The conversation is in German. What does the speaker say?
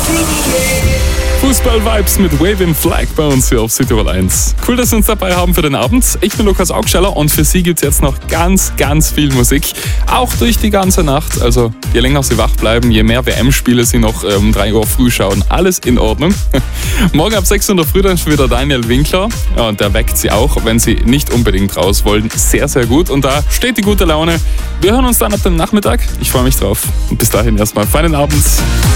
Fußball-Vibes mit Waving Flag bei uns hier auf Südtirol 1. Cool, dass Sie uns dabei haben für den Abend. Ich bin Lukas Augsteller und für Sie gibt es jetzt noch ganz, ganz viel Musik. Auch durch die ganze Nacht. Also je länger Sie wach bleiben, je mehr WM-Spiele Sie noch um 3 Uhr früh schauen. Alles in Ordnung. Morgen ab 6 Uhr in der Früh dann schon wieder Daniel Winkler. Ja, und der weckt Sie auch, wenn Sie nicht unbedingt raus wollen. Sehr, sehr gut. Und da steht die gute Laune. Wir hören uns dann ab dem Nachmittag. Ich freue mich drauf. Und bis dahin erstmal feinen Abend.